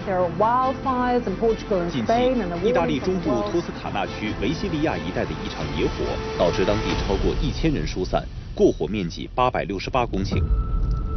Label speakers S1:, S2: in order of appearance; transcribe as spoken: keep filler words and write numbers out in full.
S1: There are wildfires in Portugal and
S2: 近期
S1: Spain, and the，
S2: 意大利
S1: warning
S2: 中
S1: from
S2: 部
S1: the
S2: 托斯卡纳区维西利亚一带的一场野火，导致当地超过一千人疏散，过火面积八百六十八公顷。